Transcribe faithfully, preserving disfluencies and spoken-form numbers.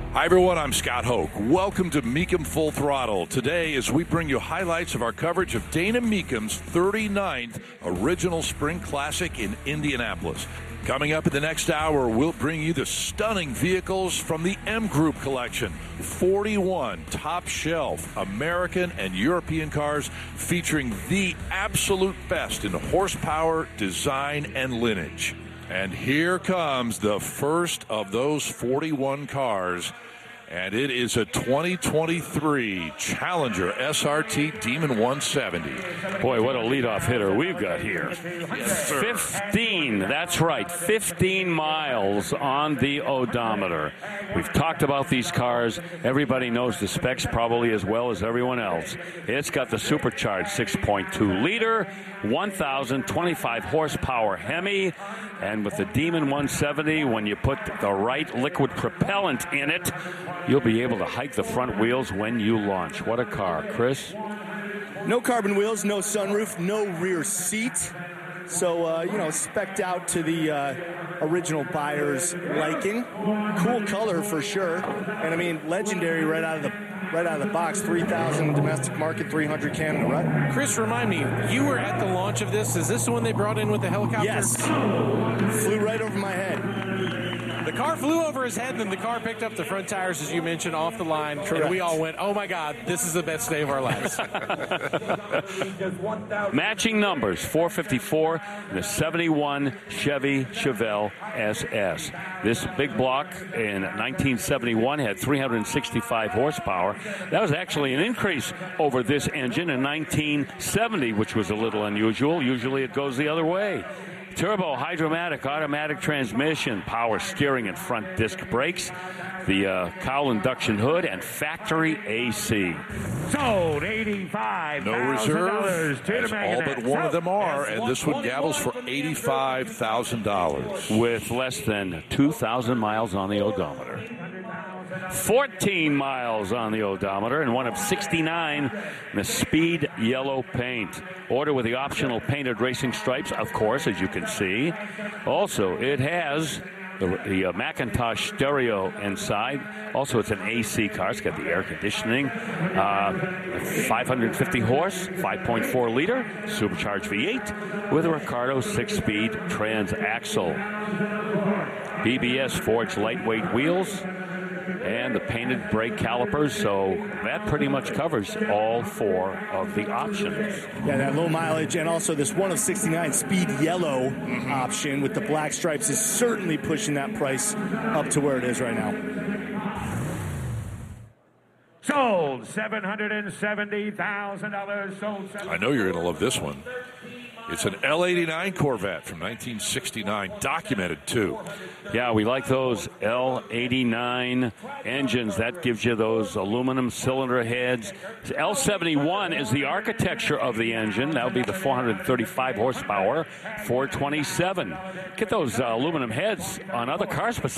Hi, everyone. I'm Scott Hoke. Welcome to Mecum Full Throttle. Today, as we bring you highlights of our coverage of Dana Mecum's thirty-ninth Original Spring Classic in Indianapolis. Coming up in the next hour, we'll bring you the stunning vehicles from the M Group collection. forty-one top-shelf American and European cars featuring the absolute best in horsepower, design, and lineage. And here comes the first of those forty-one cars, and it is a twenty twenty-three Challenger S R T Demon one seventy. Boy, what a leadoff hitter we've got here. Yes, sir. fifteen, that's right, fifteen miles on the odometer. We've talked about these cars. Everybody knows the specs probably as well as everyone else. It's got the supercharged six point two liter, one thousand twenty-five horsepower Hemi, and with the Demon one seventy, when you put the right liquid propellant in it, you'll be able to hike the front wheels when you launch. What a car, Chris. No carbon wheels, no sunroof, no rear seat. So, uh, you know, spec'd out to the uh, original buyer's liking. Cool color for sure. And, I mean, legendary right out of the right out of the box. three thousand domestic market, three hundred Canada, right? Chris, remind me, you were at the launch of this. Is this the one they brought in with the helicopter? Yes. Flew right over my head. The car flew over his head, and then the car picked up the front tires, as you mentioned, off the line. Correct. And we all went, oh, my God, this is the best day of our lives. Matching numbers, four fifty-four, and the seventy-one Chevy Chevelle S S. This big block in nineteen seventy-one had three hundred sixty-five horsepower. That was actually an increase over this engine in nineteen seventy, which was a little unusual. Usually it goes the other way. Turbo, hydromatic, automatic transmission, power steering and front disc brakes, the uh, cowl induction hood, and factory A C. Sold eighty-five No reserve, as all but one of them are, and this one gavels for eighty-five thousand dollars. With less than two thousand miles on the odometer. fourteen miles on the odometer and one of sixty-nine in the speed yellow paint. Order with the optional painted racing stripes, of course, as you can see. Also, it has the, the uh, Macintosh stereo inside. Also, it's an A C car. It's got the air conditioning. Uh, five hundred fifty horse, five point four liter, supercharged V eight with a Ricardo six-speed transaxle. B B S forged lightweight wheels and the painted brake calipers, so that pretty much covers all four of the options. Yeah, that low mileage and also this one of sixty-nine speed yellow mm-hmm. option with the black stripes is certainly pushing that price up to where it is right now. Sold seven hundred seventy thousand dollars. Sold. I know you're going to love this one. It's an L eighty-nine Corvette from nineteen sixty-nine, documented too. Yeah, we like those L eighty-nine engines. That gives you those aluminum cylinder heads. L seventy-one is the architecture of the engine. That would be the four hundred thirty-five horsepower, four twenty-seven. Get those uh, aluminum heads on other cars.